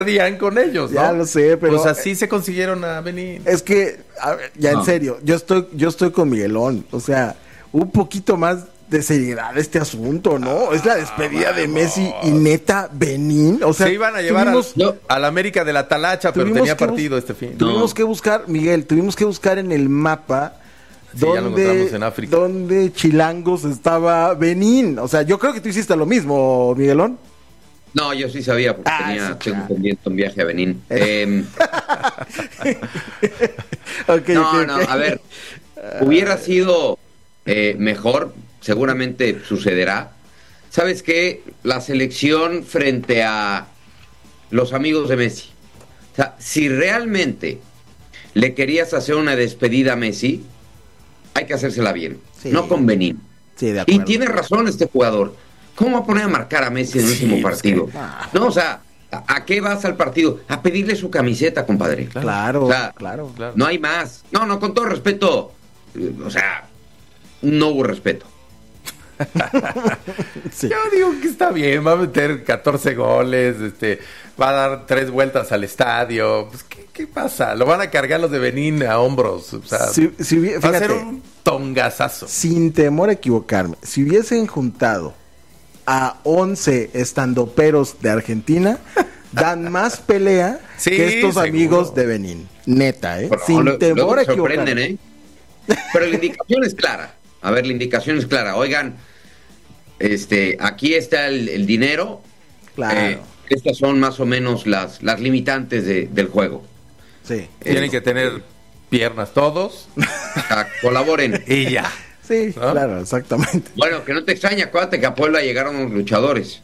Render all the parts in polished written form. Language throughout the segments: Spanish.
perdían con ellos, ¿no? Ya lo sé, pero... Pues así se consiguieron a Benín. Es que, a ver, ya en serio, yo estoy con Miguelón. O sea, un poquito más de seriedad este asunto, ¿no? Es la despedida de Messi y neta Benín. O sea, se iban a llevar al América de la Talacha, pero tenía partido este fin. Tuvimos que buscar, Miguel, en el mapa sí, ya lo encontramos en África. Donde Chilangos estaba Benín. O sea, yo creo que tú hiciste lo mismo, Miguelón. No, yo sí sabía porque tengo pendiente un viaje a Benín. Okay, a ver, hubiera sido mejor, seguramente sucederá. ¿Sabes qué? La selección frente a los amigos de Messi. O sea, si realmente le querías hacer una despedida a Messi, hay que hacérsela bien, no con Benín. Sí, de acuerdo. Y tiene razón este jugador. ¿Cómo va a poner a marcar a Messi en el último partido? No, o sea, ¿a qué vas al partido? A pedirle su camiseta, compadre. Claro, o sea, claro. No hay más. No, con todo respeto. O sea, no hubo respeto. Sí. Yo digo que está bien, va a meter 14 goles, va a dar 3 vueltas al estadio. Pues, ¿qué pasa? Lo van a cargar los de Benín a hombros. O sea, fíjate, va a ser un tongazazo. Sin temor a equivocarme, si hubiesen juntado a 11 estandoperos de Argentina, dan más pelea que estos amigos de Benín. Neta, Pero sin temor a equivocarme. Pero la indicación es clara. A ver, la indicación es clara. Oigan, aquí está el dinero. Claro. Estas son más o menos las limitantes del juego. Sí. Tienen que tener piernas todos. Colaboren. Y ya. Sí, ¿no? Claro, exactamente. Bueno, que no te extraña, acuérdate que a Puebla llegaron los luchadores.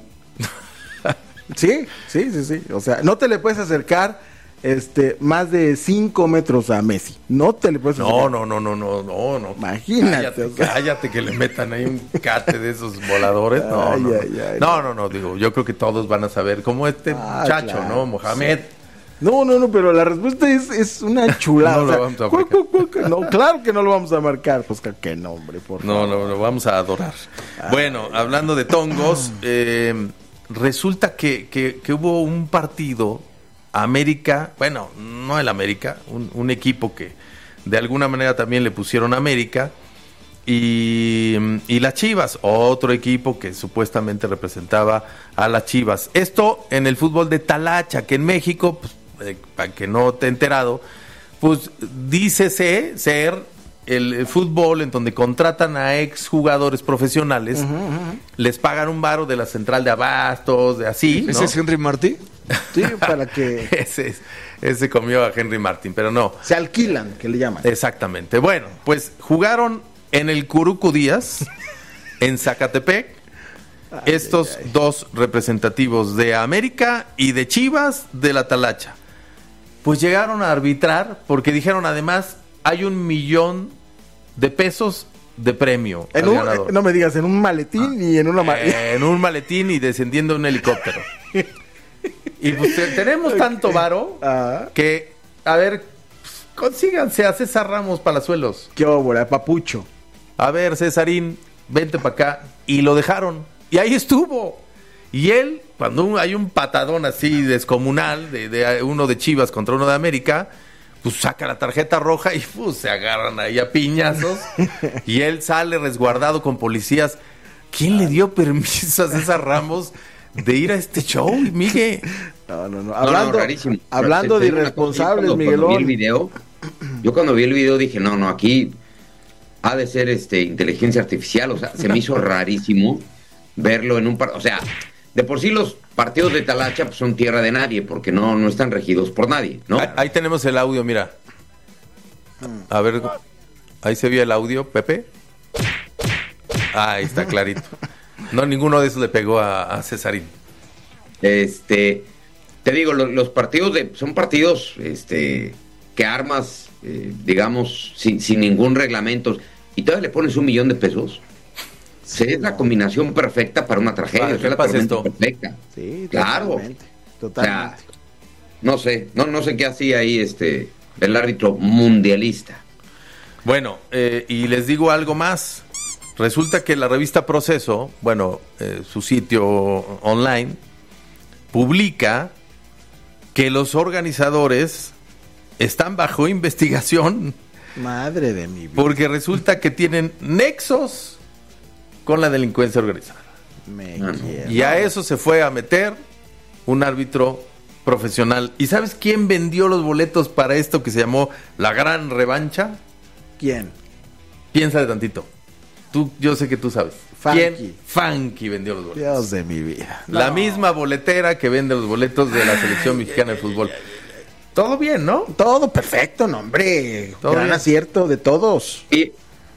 Sí. O sea, no te le puedes acercar más de 5 metros a Messi. No te le puedes acercar. No. Imagínate. Cállate que le metan ahí un cate de esos voladores. No, digo, yo creo que todos van a saber, como muchacho, claro, ¿no? Mohamed. Sí. No, pero la respuesta es una chulada. No lo vamos a marcar. No, claro que no lo vamos a marcar. Pues qué nombre, por favor. No, lo vamos a adorar. Bueno, hablando de tongos, resulta que hubo un partido, América, bueno, no el América, un equipo que de alguna manera también le pusieron América, y las Chivas, otro equipo que supuestamente representaba a las Chivas. Esto en el fútbol de Talacha, que en México, pues, para que no te he enterado, pues dícese ser el fútbol en donde contratan a exjugadores profesionales, les pagan un varo de la central de abastos, de así, ¿no? ¿Ese es Henry Martí? Sí, para que... ese comió a Henry Martin, pero no. Se alquilan, que le llaman. Exactamente. Bueno, pues jugaron en el Curuco Díaz, en Zacatepec, estos dos representativos de América y de Chivas de la Talacha. Pues llegaron a arbitrar porque dijeron, además, hay $1,000,000 de premio al ganador. No me digas, en un maletín y en una en un maletín y descendiendo un helicóptero. Y pues tenemos tanto varo que, a ver, consíganse a César Ramos Palazuelos. Qué óvora, papucho. A ver, Cesarín, vente para acá. Y lo dejaron. Y ahí estuvo. Y él, cuando hay un patadón así descomunal de uno de Chivas contra uno de América, pues saca la tarjeta roja y pues se agarran ahí a piñazos. Y él sale resguardado con policías. ¿Quién le dio permiso a César Ramos de ir a este show, Miguel? No. Rarísimo. Hablando de irresponsables, Miguelón. Yo cuando vi el video dije, no, aquí ha de ser inteligencia artificial. O sea, se me hizo rarísimo verlo en un partido. O sea, de por sí los partidos de Talacha pues, son tierra de nadie, porque no están regidos por nadie, ¿no? Ahí tenemos el audio, mira. A ver, ahí se vio el audio, Pepe. Ahí está clarito. No, ninguno de esos le pegó a Cesarín. Te digo, los partidos son partidos que armas, digamos, sin ningún reglamento, y todavía le pones $1,000,000. Sí, es la combinación perfecta para una tragedia. Es la tormenta perfecta. Sí, claro. Totalmente. O sea, no sé qué hacía ahí el árbitro mundialista. Bueno, y les digo algo más. Resulta que la revista Proceso, su sitio online, publica que los organizadores están bajo investigación. Madre de mi vida. Porque resulta que tienen nexos con la delincuencia organizada. Y a eso se fue a meter un árbitro profesional. ¿Y sabes quién vendió los boletos para esto que se llamó la gran revancha? ¿Quién? Piensa tantito. Yo sé que tú sabes. Funky. ¿Quién? Funky vendió los boletos. Dios de mi vida. La misma boletera que vende los boletos de la selección mexicana de fútbol. Todo bien, ¿no? Todo perfecto, no, hombre. Todo Gran bien. acierto de todos. Y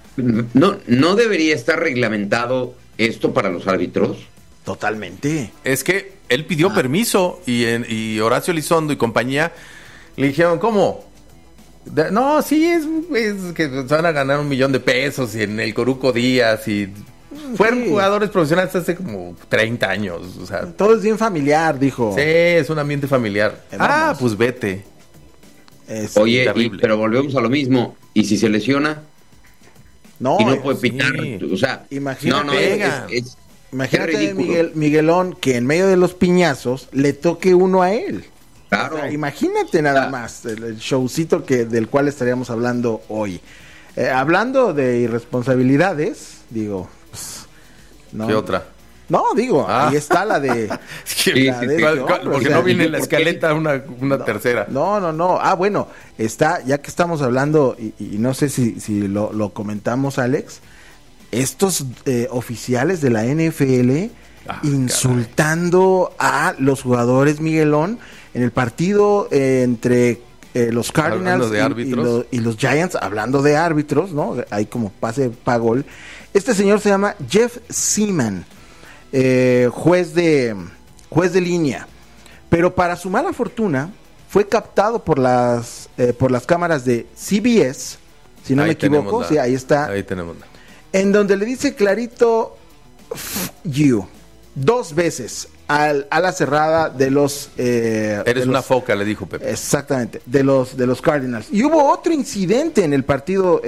no debería estar reglamentado esto para los árbitros. Totalmente. Es que él pidió permiso y Horacio Elizondo y compañía le dijeron, ¿cómo? No, sí, es que se van a ganar $1 millón y en el Coruco Díaz y fueron jugadores profesionales hace como 30 años. O sea, Todo es bien familiar, dijo. sí, es un ambiente familiar. Vamos. Pues vete. Es Oye, terrible. pero volvemos a lo mismo. ¿Y si se lesiona? No, Y no puede sí. pitar. O sea, Imagínate, no, es imagínate ridículo. Miguelón, que en medio de los piñazos le toque uno a él. Claro. O sea, imagínate nada más el showcito del cual estaríamos hablando hoy. Hablando de irresponsabilidades, digo, pues, no, ¿Qué otra? No, digo, ahí está la de... la de ¿Cuál? hombre, Porque o sea, no viene en la ¿por qué? escaleta una tercera. No. Ah, bueno, está, ya que estamos hablando, y no sé si lo comentamos, Alex, estos oficiales de la NFL insultando a los jugadores, Miguelón, en el partido entre los Cardinals de árbitros. y los Giants, hablando de árbitros, ¿no? Hay como pase pa' gol. Este señor se llama Jeff Seaman, juez de línea, pero para su mala fortuna fue captado por las cámaras de CBS, si no me equivoco, sí, ahí está, Ahí tenemos. en donde le dice clarito "F you" 2 veces a la cerrada de los Eres una foca, le dijo Pepe. exactamente, de los Cardinals. Y hubo otro incidente en el partido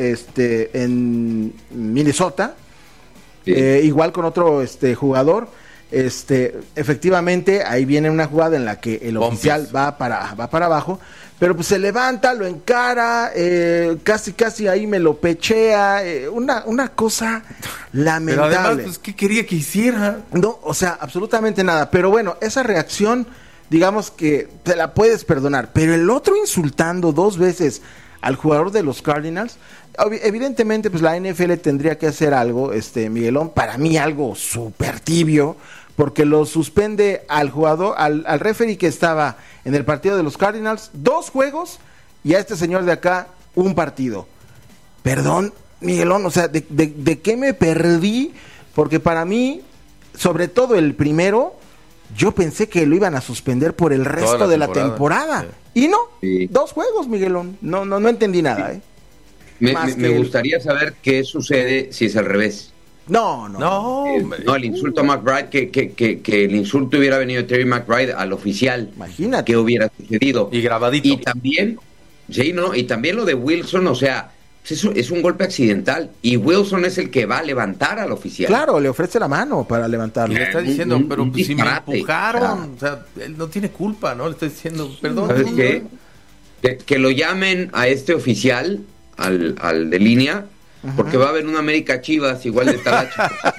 en Minnesota, Sí. igual con otro jugador. Efectivamente, ahí viene una jugada en la que el Pompis. oficial va para abajo, pero pues se levanta, lo encara, casi ahí me lo pechea, una cosa Pero lamentable. además, pues, ¿qué quería que hiciera? No, o sea, absolutamente nada. Pero bueno, esa reacción, digamos que te la puedes perdonar. Pero el otro insultando 2 veces al jugador de los Cardinals, evidentemente, pues la NFL tendría que hacer algo, Miguelón, para mí algo súper tibio, porque lo suspende al jugador, al referee que estaba en el partido de los Cardinals, 2 juegos, y a este señor de acá, 1 partido. Perdón, Miguelón, o sea, ¿de qué me perdí? Porque para mí, sobre todo el primero, yo pensé que lo iban a suspender por el resto de la temporada. Sí. Y no, Sí. 2 juegos, Miguelón. No entendí nada, Me gustaría saber qué sucede si es al revés. No. No, el insulto a McBride, que el insulto hubiera venido de Terry McBride al oficial. Imagínate. ¿Qué hubiera sucedido? Y grabadito. Y también, sí, ¿no? Y también lo de Wilson, o sea, eso es un golpe accidental. Y Wilson es el que va a levantar al oficial. Claro, le ofrece la mano para levantarlo. Le está diciendo, un pero pues, si me disparate. empujaron, o sea, él no tiene culpa, ¿no? Le está diciendo, perdón. ¿Sabes qué? Que lo llamen a este oficial, al de línea, porque va a haber una América Chivas igual de talacho.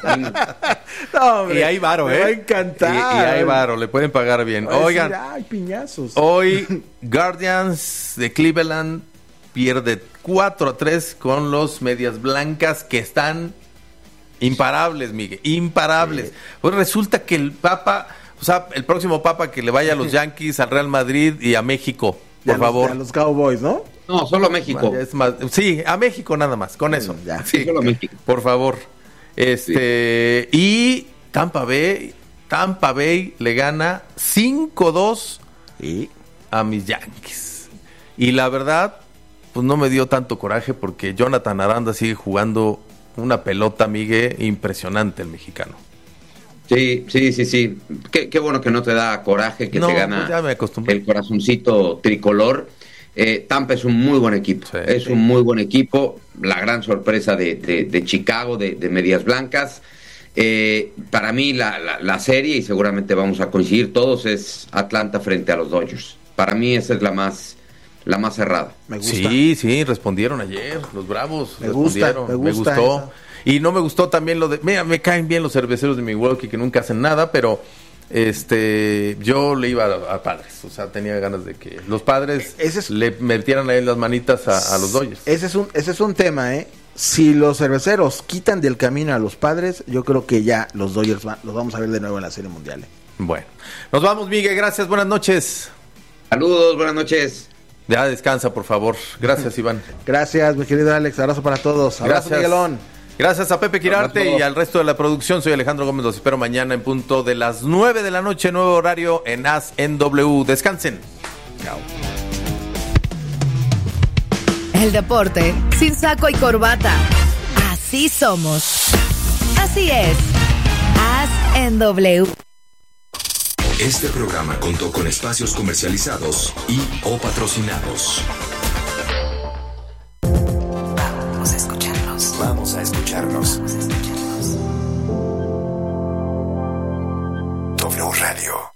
No, hombre, Y hay varo, me va a encantar. Y hay varo, le pueden pagar bien. Va a decir, Oigan, ay, piñazos. hoy Guardians de Cleveland pierde 4-3 con los Medias Blancas, que están imparables, Miguel, imparables. Sí. Pues resulta que el Papa, o sea, el próximo Papa que le vaya a los Yankees, al Real Madrid y a México, por favor. A los Cowboys, ¿no? No, solo a México. Es más, sí, a México nada más, con eso. Ya. Sí, solo a México. Por favor. Y Tampa Bay le gana 5-2 a mis Yankees. Y la verdad, pues no me dio tanto coraje porque Jonathan Aranda sigue jugando una pelota, Miguel, impresionante el mexicano. Sí. Qué bueno que no te da coraje, que te gana ya me acostumbré. el corazoncito tricolor. Tampa es un muy buen equipo. Sí, un muy buen equipo. La gran sorpresa de Chicago, de Medias Blancas. Para mí la serie, y seguramente vamos a coincidir todos, es Atlanta frente a los Dodgers. Para mí esa es la más cerrada. Me gusta. Sí, respondieron ayer, los Bravos. Me gustó. Eso. Y no me gustó también lo de... Mira, me caen bien los cerveceros de Milwaukee que nunca hacen nada, pero yo le iba a Padres. O sea, tenía ganas de que los Padres le metieran ahí las manitas a los Dodgers. Ese es un tema, ¿eh? Si los cerveceros quitan del camino a los Padres, yo creo que ya los Dodgers los vamos a ver de nuevo en la Serie Mundial. Bueno, nos vamos, Miguel. Gracias, buenas noches. Saludos, buenas noches. Ya descansa, por favor. Gracias, Iván. Gracias, mi querido Alex. Abrazo para todos. Abrazo, Gracias, Miguelón. Gracias a Pepe Quirarte y al resto de la producción. Soy Alejandro Gómez. Los espero mañana en punto de las 9 de la noche. Nuevo horario en ASNW. Descansen. Chao. El deporte sin saco y corbata. Así somos. Así es. ASNW. Este programa contó con espacios comercializados y o patrocinados. Vamos a escucharnos. W Radio.